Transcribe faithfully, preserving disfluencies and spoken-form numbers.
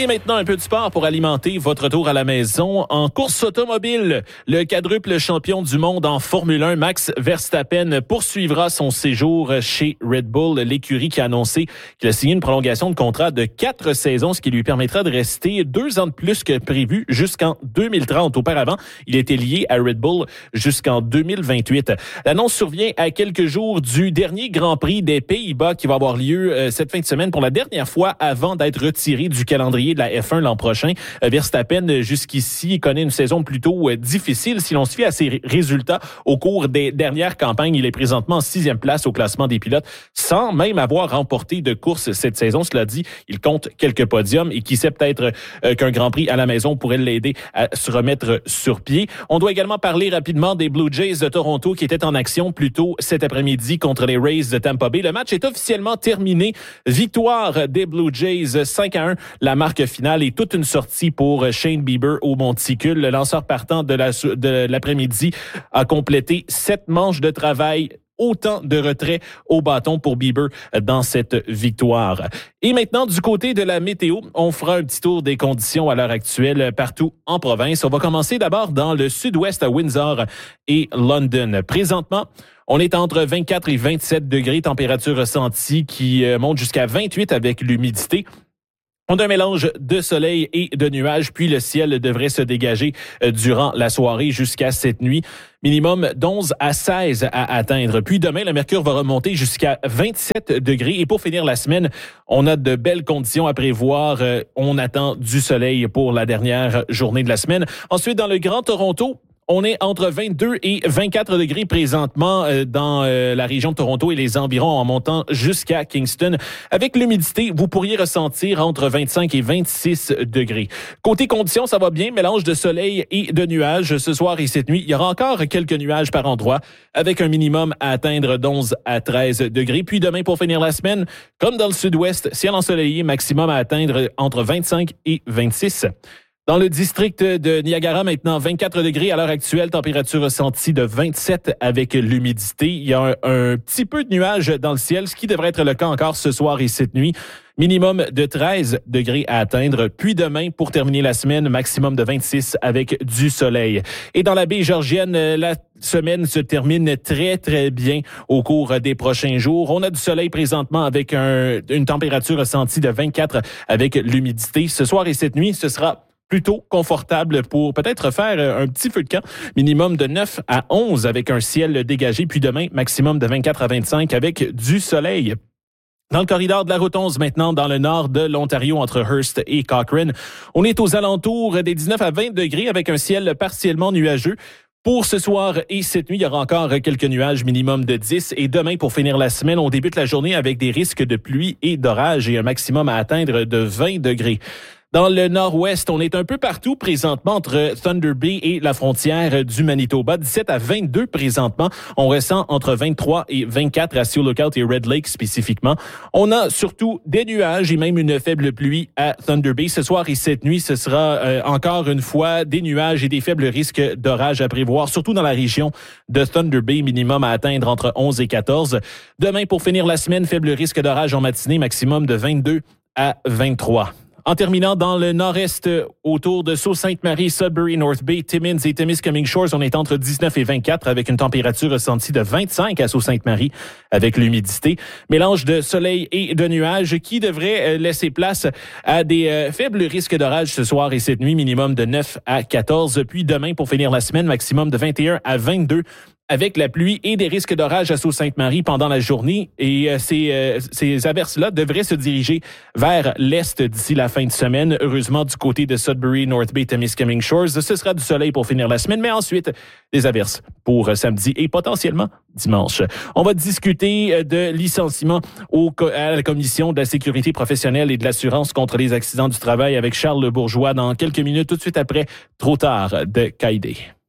Et maintenant, un peu de sport pour alimenter votre retour à la maison. En course automobile, le quadruple champion du monde en Formule un, Max Verstappen, poursuivra son séjour chez Red Bull, l'écurie qui a annoncé qu'il a signé une prolongation de contrat de quatre saisons, ce qui lui permettra de rester deux ans de plus que prévu jusqu'en deux mille trente. Auparavant, il était lié à Red Bull jusqu'en deux mille vingt-huit. L'annonce survient à quelques jours du dernier Grand Prix des Pays-Bas qui va avoir lieu euh, cette fin de semaine pour la dernière fois avant d'être retiré du calendrier de la F un l'an prochain. Verstappen, jusqu'ici, connaît une saison plutôt difficile. Si l'on se fie à ses résultats au cours des dernières campagnes, il est présentement en sixième place au classement des pilotes, sans même avoir remporté de course cette saison. Cela dit, il compte quelques podiums et qui sait peut-être euh, qu'un Grand Prix à la maison pourrait l'aider à se remettre sur pied. On doit également parler rapidement des Blue Jays de Toronto qui étaient en action plus tôt cet après-midi contre les Rays de Tampa Bay. Le match est officiellement terminé. Victoire des Blue Jays cinq à un. La marque finale est toute une sortie pour Shane Bieber au monticule. Le lanceur partant de, la, de l'après-midi a complété sept manches de travail. Autant de retraits au bâton pour Bieber dans cette victoire. Et maintenant, du côté de la météo, on fera un petit tour des conditions à l'heure actuelle partout en province. On va commencer d'abord dans le sud-ouest à Windsor et London. Présentement, on est entre vingt-quatre et vingt-sept degrés, température ressentie qui monte jusqu'à vingt-huit avec l'humidité. On a un mélange de soleil et de nuages, puis le ciel devrait se dégager durant la soirée jusqu'à cette nuit. Minimum d'onze à seize à atteindre. Puis demain, le mercure va remonter jusqu'à vingt-sept degrés. Et pour finir la semaine, on a de belles conditions à prévoir. On attend du soleil pour la dernière journée de la semaine. Ensuite, dans le Grand Toronto, on est entre vingt-deux et vingt-quatre degrés présentement euh, dans euh, la région de Toronto et les environs en montant jusqu'à Kingston. Avec l'humidité, vous pourriez ressentir entre vingt-cinq et vingt-six degrés. Côté conditions, ça va bien. Mélange de soleil et de nuages ce soir et cette nuit. Il y aura encore quelques nuages par endroit avec un minimum à atteindre d'onze à treize degrés. Puis demain, pour finir la semaine, comme dans le sud-ouest, ciel ensoleillé, maximum à atteindre entre vingt-cinq et vingt-six. Dans le district de Niagara, maintenant, vingt-quatre degrés à l'heure actuelle, température ressentie de vingt-sept avec l'humidité. Il y a un, un petit peu de nuages dans le ciel, ce qui devrait être le cas encore ce soir et cette nuit. Minimum de treize degrés à atteindre. Puis demain, pour terminer la semaine, maximum de vingt-six avec du soleil. Et dans la baie georgienne, la semaine se termine très, très bien au cours des prochains jours. On a du soleil présentement avec un, une température ressentie de vingt-quatre avec l'humidité. Ce soir et cette nuit, ce sera plutôt confortable pour peut-être faire un petit feu de camp. Minimum de neuf à onze avec un ciel dégagé. Puis demain, maximum de vingt-quatre à vingt-cinq avec du soleil. Dans le corridor de la route onze, maintenant, dans le nord de l'Ontario, entre Hearst et Cochrane, on est aux alentours des dix-neuf à vingt degrés avec un ciel partiellement nuageux. Pour ce soir et cette nuit, il y aura encore quelques nuages, minimum de dix. Et demain, pour finir la semaine, on débute la journée avec des risques de pluie et d'orage et un maximum à atteindre de vingt degrés. Dans le nord-ouest, on est un peu partout présentement entre Thunder Bay et la frontière du Manitoba. dix-sept à vingt-deux présentement. On ressent entre vingt-trois et vingt-quatre à Sioux Lookout et Red Lake spécifiquement. On a surtout des nuages et même une faible pluie à Thunder Bay. Ce soir et cette nuit, ce sera euh, encore une fois des nuages et des faibles risques d'orage à prévoir, surtout dans la région de Thunder Bay, minimum à atteindre entre onze et quatorze. Demain, pour finir la semaine, faible risque d'orage en matinée, maximum de vingt-deux à vingt-trois. En terminant dans le nord-est, autour de Sault-Sainte-Marie, Sudbury, North Bay, Timmins et Temiskaming Shores, on est entre dix-neuf et vingt-quatre avec une température ressentie de vingt-cinq à Sault-Sainte-Marie avec l'humidité. Mélange de soleil et de nuages qui devrait laisser place à des euh, faibles risques d'orage ce soir et cette nuit, minimum de neuf à quatorze. Puis demain, pour finir la semaine, maximum de vingt et un à vingt-deux. Avec la pluie et des risques d'orage à Sault-Sainte-Marie pendant la journée. Et euh, ces, euh, ces averses-là devraient se diriger vers l'est d'ici la fin de semaine. Heureusement, du côté de Sudbury, North Bay, Temiskaming Shores, ce sera du soleil pour finir la semaine, mais ensuite, des averses pour euh, samedi et potentiellement dimanche. On va discuter de licenciement au, à la Commission de la sécurité professionnelle et de l'assurance contre les accidents du travail avec Charles Bourgeois dans quelques minutes, tout de suite après Trop tard de Caïdé.